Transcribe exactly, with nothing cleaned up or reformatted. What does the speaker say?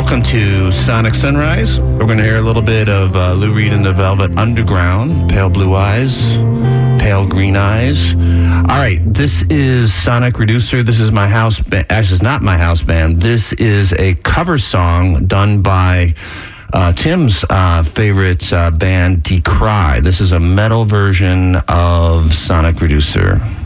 Welcome to Sonic Sunrise. We're going to hear a little bit of uh, Lou Reed and the Velvet Underground, Pale Blue Eyes, Pale Green Eyes. All right, this is Sonic Reducer. This is my house band. Actually, it's not my house band. This is a cover song done by uh, Tim's uh, favorite uh, band, Decry. This is a metal version of Sonic Reducer.